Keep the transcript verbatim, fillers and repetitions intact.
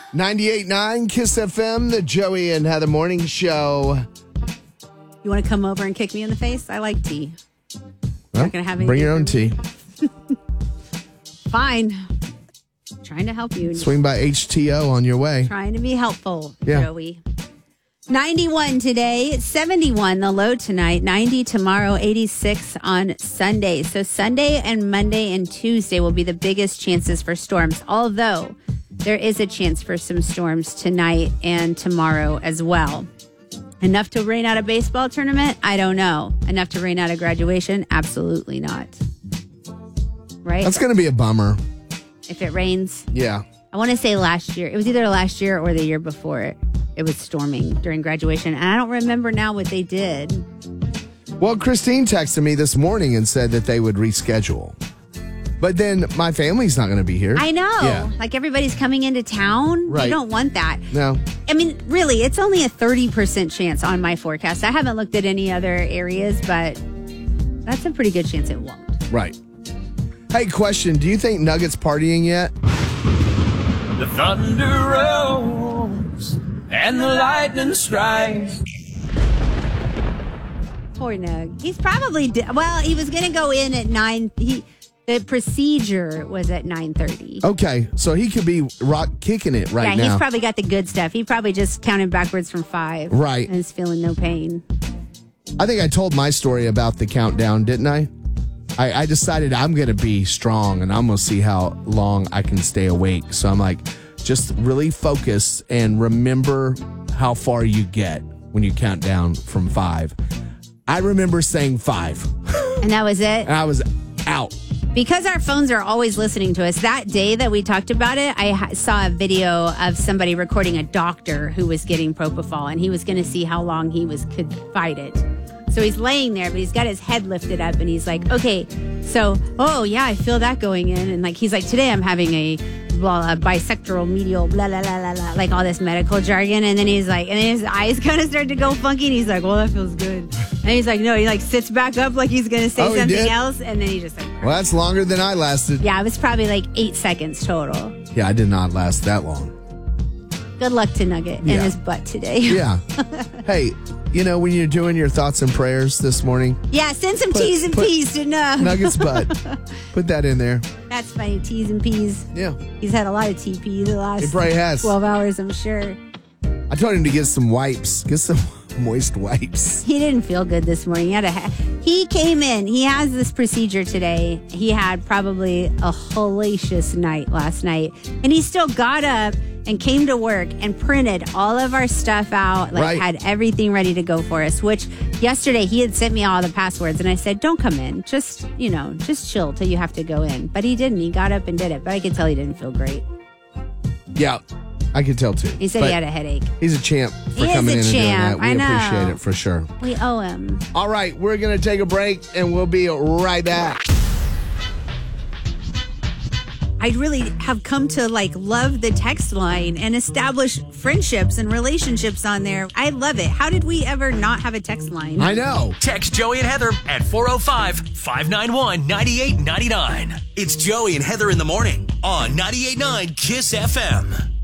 ninety-eight point nine Kiss F M, the Joey and Heather Morning Show. You want to come over and kick me in the face? I like tea. Well, Not gonna have bring your own tea. Fine. Trying to help you. Swing by H T O on your way. Trying to be helpful, Yeah. Joey. ninety-one today, seventy-one the low tonight, ninety tomorrow, eighty-six on Sunday. So Sunday and Monday and Tuesday will be the biggest chances for storms, although there is a chance for some storms tonight and tomorrow as well. Enough to rain out a baseball tournament? I don't know. Enough to rain out a graduation? Absolutely not. Right? That's going to be a bummer. If it rains. Yeah. I want to say last year. It was either last year or the year before it. It was storming during graduation. And I don't remember now what they did. Well, Christine texted me this morning and said that they would reschedule. But then my family's not going to be here. I know. Yeah. Like everybody's coming into town. Right. You don't want that. No. I mean, really, it's only a thirty percent chance on my forecast. I haven't looked at any other areas, but that's a pretty good chance it won't. Right. Hey, question. Do you think Nuggets partying yet? The thunder rolls and the lightning strikes. Poor Nug. He's probably, di- well, he was going to go in at nine. He, the procedure was at nine thirty. Okay. So he could be rock kicking it right yeah, now. he's probably got the good stuff. He probably just counted backwards from five. Right. And is feeling no pain. I think I told my story about the countdown, didn't I? I, I decided I'm going to be strong and I'm going to see how long I can stay awake. So I'm like, just really focus and remember how far you get when you count down from five. I remember saying five. And that was it? And I was out. Because our phones are always listening to us, that day that we talked about it, I ha- saw a video of somebody recording a doctor who was getting propofol, and he was going to see how long he was could fight it. So he's laying there, but he's got his head lifted up, and he's like, okay, so, oh, yeah, I feel that going in. And, like, he's like, today I'm having a, blah, a bisectoral medial, blah, blah, blah, blah, blah, like all this medical jargon. And then he's like, and then his eyes kind of start to go funky, and he's like, well, that feels good. And he's like, no, he, like, sits back up like he's going to say Oh, he something did? else, and then he just, like, Well, that's longer than I lasted. yeah, it was probably like eight seconds total. Yeah, I did not last that long. Good luck to Nugget Yeah. in his butt today. Yeah. Hey, you know, when you're doing your thoughts and prayers this morning, Yeah, send some Put- T's and put P's to Nug. Nuggets butt. Put that in there. That's funny, T's and P's. Yeah. He's had a lot of T Ps the last He probably has. twelve hours, I'm sure. I told him to get some wipes. Get some moist wipes. He didn't feel good this morning. He had a ha- he came in. He has this procedure today. He had probably a hellacious night last night, and he still got up and came to work and printed all of our stuff out. Like Right. had everything ready to go for us. Which yesterday he had sent me all the passwords, and I said, "Don't come in. Just you know, just chill till you have to go in." But he didn't. He got up and did it. But I could tell he didn't feel great. Yeah, I could tell too. He said But he had a headache. He's a champ for He is coming a in and champ. doing that. We I know. appreciate it for sure. We owe him. All right, we're going to take a break and we'll be right back. I really have come to like love the text line and establish friendships and relationships on there. I love it. How did we ever not have a text line? I know. Text Joey and Heather at four oh five, five nine one, nine eight nine nine. It's Joey and Heather in the morning on ninety-eight point nine Kiss F M.